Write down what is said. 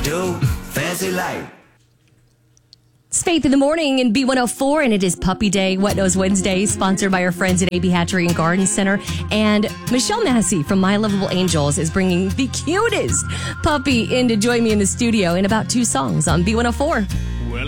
do, fancy like. It's Faith in the Morning in B104, and it is Puppy Day, Wet Nose Wednesday, sponsored by our friends at AB Hatchery and Garden Center. And Michelle Massey from My Lovable Angels is bringing the cutest puppy in to join me in the studio in about 2 songs on B104.